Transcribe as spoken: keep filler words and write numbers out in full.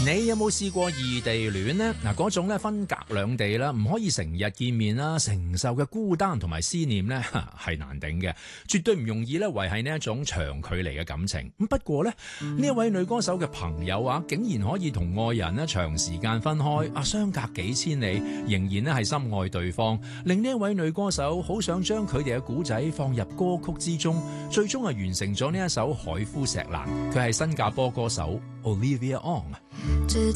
你有冇試過異地戀呢？嗱，嗰種咧分隔兩地啦，唔可以成日見面啦，承受嘅孤單同埋思念呢係難頂嘅，絕對唔容易咧維繫呢一種長距離嘅感情。咁不過呢，呢一位女歌手嘅朋友啊，竟然可以同愛人咧長時間分開啊，相隔幾千里，仍然咧係深愛對方，令呢一位女歌手好想將佢哋嘅故仔放入歌曲之中，最終係完成咗呢一首《海枯石爛》。佢係新加坡歌手 Olivia Ong。